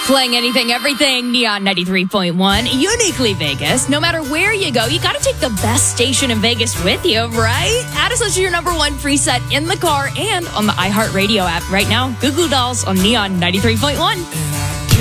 Playing anything, everything, Neon 93.1, uniquely Vegas. No matter where you go, you got to take the best station in Vegas with you, right? Add us as your number one preset in the car and on the iHeartRadio app right now. Goo Goo Dolls on Neon 93.1.